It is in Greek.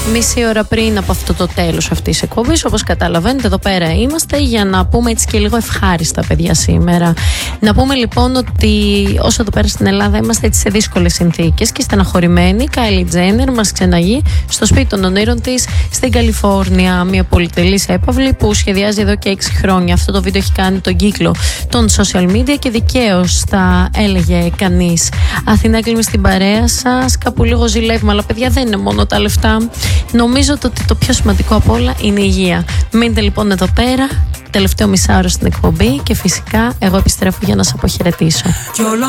Μισή ώρα πριν από αυτό το τέλος αυτής της εκπομπής, όπως καταλαβαίνετε, εδώ πέρα είμαστε για να πούμε έτσι και λίγο ευχάριστα, παιδιά, σήμερα. Να πούμε λοιπόν ότι όσο εδώ πέρα στην Ελλάδα είμαστε έτσι σε δύσκολες συνθήκες και στεναχωρημένοι. Η Κάιλι Τζένερ μας ξεναγεί στο σπίτι των ονείρων της στην Καλιφόρνια. Μια πολυτελής έπαυλη που σχεδιάζει εδώ και 6 χρόνια. Αυτό το βίντεο έχει κάνει τον κύκλο των social media και δικαίως θα έλεγε κανείς. Αθηνά, κλείνουμε στην παρέα σας. Κάπου λίγο ζηλεύουμε, αλλά παιδιά δεν είναι μόνο τα λεφτά. Νομίζω ότι το πιο σημαντικό απ' όλα είναι η υγεία. Μείνετε λοιπόν εδώ πέρα, τελευταίο μισάωρο στην εκπομπή και φυσικά εγώ επιστρέφω για να σας αποχαιρετήσω.